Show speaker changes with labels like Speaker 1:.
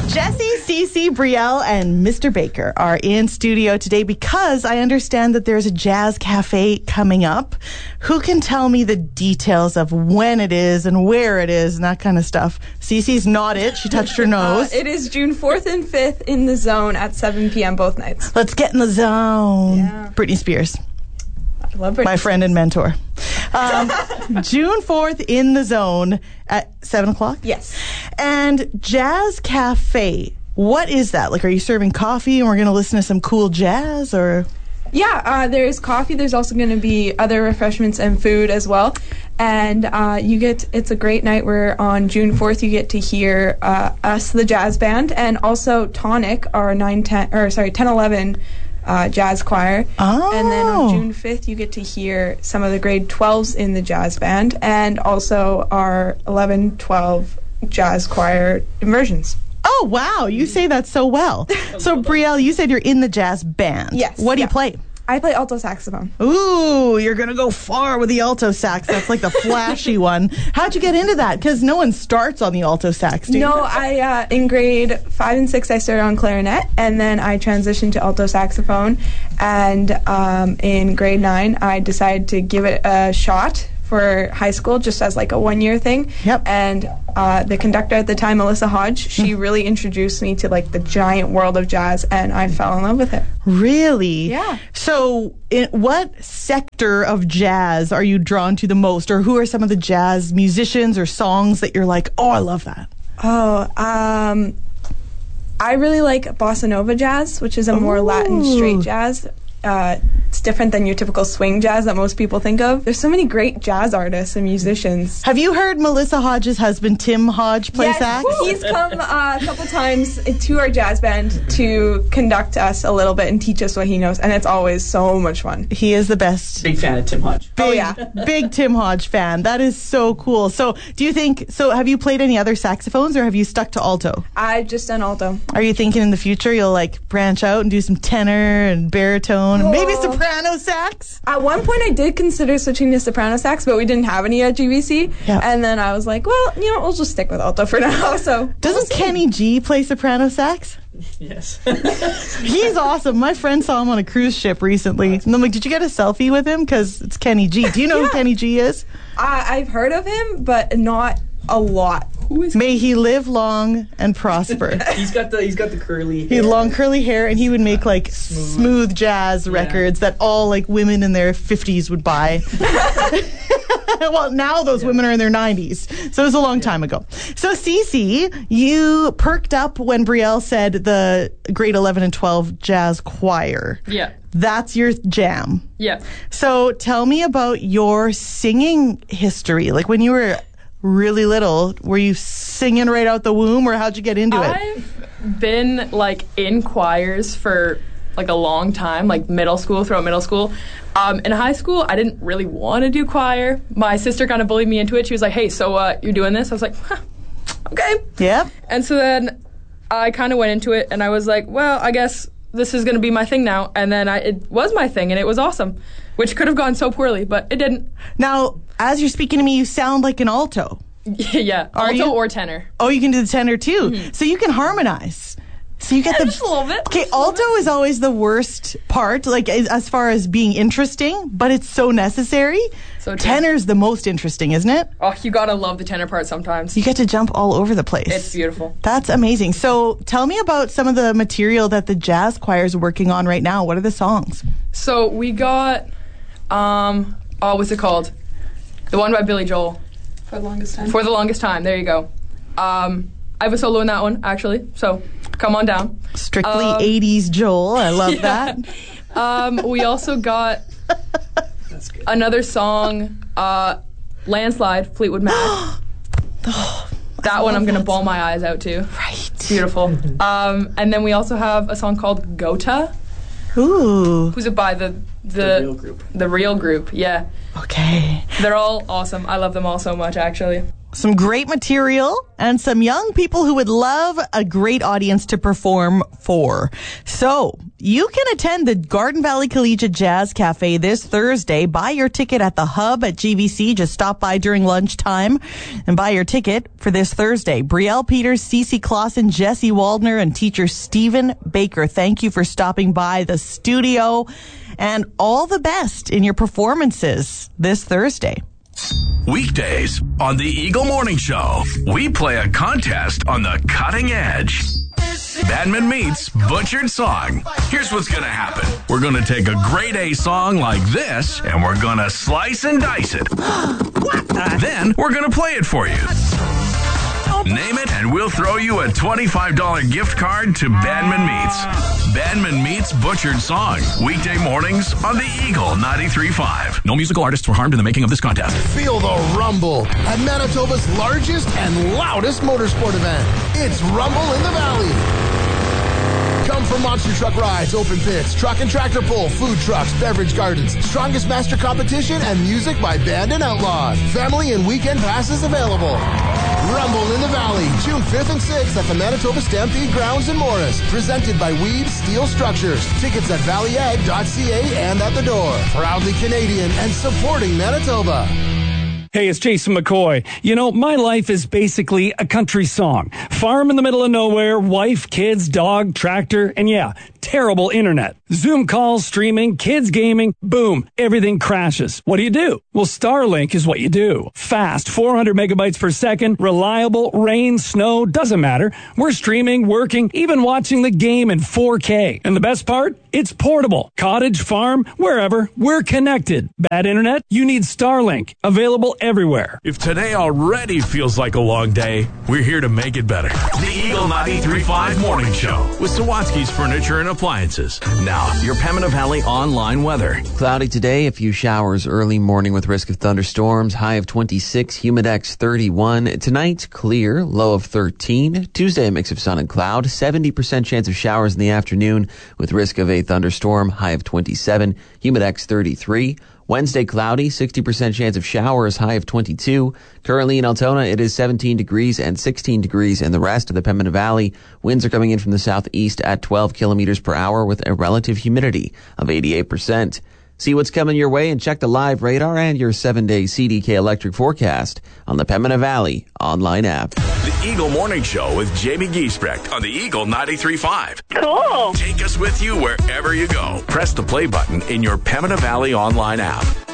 Speaker 1: Jesse, Cece, Brielle, and Mr. Baker are in studio today because I understand that there's a jazz cafe coming up. Who can tell me the details of when it is and where it is and that kind of stuff? Cece's nodded. She touched her nose.
Speaker 2: It is June 4th and 5th in the Zone at 7 p.m. both nights.
Speaker 1: Let's get in the zone.
Speaker 2: Yeah.
Speaker 1: Britney Spears.
Speaker 2: I love Britney
Speaker 1: My friend and mentor. June 4th in the Zone at 7 o'clock?
Speaker 2: Yes.
Speaker 1: And Jazz Cafe, what is that? Like, are you serving coffee and we're going to listen to some cool jazz, or?
Speaker 2: Yeah, there's coffee. There's also going to be other refreshments and food as well. And it's a great night where on June 4th you get to hear us, the jazz band, and also Tonic, our 10-11 jazz choir.
Speaker 1: Oh.
Speaker 2: And then on June 5th you get to hear some of the grade 12s in the jazz band and also our 11-12 jazz choir immersions.
Speaker 1: Oh, wow. You say that so well. So, Brielle, you said you're in the jazz band.
Speaker 2: Yes.
Speaker 1: What do you play?
Speaker 2: I play alto saxophone.
Speaker 1: Ooh, you're going to go far with the alto sax. That's like the flashy one. How'd you get into that? Because no one starts on the alto sax, do you?
Speaker 2: No, I in grade 5 and 6 I started on clarinet, and then I transitioned to alto saxophone. And in grade 9 I decided to give it a shot for high school, just as like a one-year thing.
Speaker 1: Yep.
Speaker 2: And the conductor at the time, Melissa Hodge, she really introduced me to like the giant world of jazz, and I fell in love with it.
Speaker 1: Really?
Speaker 2: Yeah.
Speaker 1: So, what sector of jazz are you drawn to the most, or who are some of the jazz musicians or songs that you're like, oh, I love that?
Speaker 2: Oh, I really like bossa nova jazz, which is a more Latin straight jazz. It's different than your typical swing jazz that most people think of. There's so many great jazz artists and musicians.
Speaker 1: Have you heard Melissa Hodge's husband, Tim Hodge, play sax?
Speaker 2: He's come a couple times to our jazz band to conduct us a little bit and teach us what he knows, and it's always so much fun.
Speaker 1: He is the best.
Speaker 3: Big fan of Tim Hodge.
Speaker 1: Big Tim Hodge fan. That is so cool. So, have you played any other saxophones, or have you stuck to alto?
Speaker 2: I've just done alto.
Speaker 1: Are you thinking in the future you'll like branch out and do some tenor and baritone and maybe soprano sax?
Speaker 2: At one point I did consider switching to soprano sax, but we didn't have any at GBC.
Speaker 1: Yeah.
Speaker 2: And then I was like, well, we'll just stick with alto for now. So
Speaker 1: Doesn't Kenny G play soprano sax?
Speaker 3: Yes.
Speaker 1: He's awesome. My friend saw him on a cruise ship recently. And I'm like, did you get a selfie with him? Because it's Kenny G. Do you know who Kenny G is?
Speaker 2: I've heard of him, but not a lot.
Speaker 3: Who is
Speaker 1: May he live long and prosper.
Speaker 3: He's got the curly hair.
Speaker 1: He had long curly hair, and he would make like smooth jazz records that all like women in their 50s would buy. Well, now those women are in their 90s, so it was a long time ago. So, Cece, you perked up when Brielle said the grade 11 and 12 jazz choir.
Speaker 4: Yeah.
Speaker 1: That's your jam.
Speaker 4: Yeah.
Speaker 1: So, tell me about your singing history. Like when you were really little, were you singing right out the womb, or how'd you get into it?
Speaker 4: I've been like in choirs for like a long time, like throughout middle school. In high school, I didn't really want to do choir. My sister kind of bullied me into it. She was like, hey, so you're doing this? I was like, okay.
Speaker 1: Yeah.
Speaker 4: And so then I kind of went into it, and I was like, well, I guess this is going to be my thing now. And then it was my thing, and it was awesome, which could have gone so poorly, but it didn't.
Speaker 1: Now, as you're speaking to me, you sound like an alto.
Speaker 4: Yeah, alto or tenor.
Speaker 1: Oh, you can do the tenor too. Mm-hmm. So you can harmonize. So you get
Speaker 4: just a little bit.
Speaker 1: Okay, alto is always the worst part, like as far as being interesting, but it's so necessary.
Speaker 4: So
Speaker 1: tenor's the most interesting, isn't it?
Speaker 4: Oh, you gotta love the tenor part sometimes.
Speaker 1: You get to jump all over the place.
Speaker 4: It's beautiful.
Speaker 1: That's amazing. So tell me about some of the material that the jazz choir is working on right now. What are the songs?
Speaker 4: So we got, what's it called? The one by Billy Joel.
Speaker 2: For the longest time.
Speaker 4: For the longest time. There you go. I have a solo in that one, actually. So come on down.
Speaker 1: Strictly 80s Joel. I love that.
Speaker 4: We also got another song, Landslide, Fleetwood Mac. That one I'm going to bawl my eyes out to.
Speaker 1: Right.
Speaker 4: It's beautiful. And then we also have a song called Gota.
Speaker 1: Ooh.
Speaker 4: Who's it by? The
Speaker 3: Real Group.
Speaker 4: The Real Group, yeah.
Speaker 1: Okay.
Speaker 4: They're all awesome. I love them all so much, actually.
Speaker 1: some great material, and some young people who would love a great audience to perform for. So you can attend the Garden Valley Collegiate Jazz Cafe this Thursday. Buy your ticket at the Hub at GVC. Just stop by during lunchtime and buy your ticket for this Thursday. Brielle Peters, Cece Clausen, Jesse Waldner, and teacher Stephen Baker. Thank you for stopping by the studio, and all the best in your performances this Thursday.
Speaker 5: Weekdays on the Eagle Morning Show, we play a contest on the cutting edge. Badman meets Butchered Song. Here's what's going to happen. We're going to take a grade A song like this, and we're going to slice and dice it. Then we're going to play it for you. Name it, and we'll throw you a $25 gift card to Badman Meets. Badman Meets Butchered Song. Weekday mornings on the Eagle 93.5. No musical artists were harmed in the making of this contest.
Speaker 6: Feel the rumble at Manitoba's largest and loudest motorsport event. It's Rumble in the Valley. Come for monster truck rides, open pits, truck and tractor pull, food trucks, beverage gardens, strongest master competition, and music by Band and Outlaw. Family and weekend passes available. Rumble in the Valley, June 5th and 6th at the Manitoba Stampede Grounds in Morris. Presented by Weed Steel Structures. Tickets at valleyag.ca and at the door. Proudly Canadian and supporting Manitoba.
Speaker 7: Hey, it's Jason McCoy. You know, my life is basically a country song. Farm in the middle of nowhere, wife, kids, dog, tractor, and yeah, terrible internet. Zoom calls, streaming, kids gaming, boom, everything crashes. What do? Well, Starlink is what you do. Fast, 400 megabytes per second, reliable, rain, snow, doesn't matter. We're streaming, working, even watching the game in 4K. And the best part? It's portable. Cottage, farm, wherever, we're connected. Bad internet? You need Starlink. Available everywhere.
Speaker 5: If today already feels like a long day, we're here to make it better. The Eagle 93.5 Morning Show with Sawatsky's Furniture and Appliances. Now, your Pembina Valley online weather.
Speaker 8: Cloudy today, a few showers early morning with risk of thunderstorms, high of 26, humidex 31. Tonight, clear, low of 13. Tuesday, a mix of sun and cloud, 70% chance of showers in the afternoon with risk of a thunderstorm, high of 27, humidex 33. Wednesday, cloudy, 60% chance of showers, high of 22. Currently in Altona, it is 17 degrees and 16 degrees in the rest of the Pembina Valley. Winds are coming in from the southeast at 12 kilometers per hour with a relative humidity of 88%. See what's coming your way and check the live radar and your 7-day CDK electric forecast on the Pembina Valley online app.
Speaker 5: The Eagle Morning Show with Jamie Giesbrecht on the Eagle 93.5.
Speaker 9: Cool.
Speaker 5: Take us with you wherever you go. Press the play button in your Pembina Valley online app.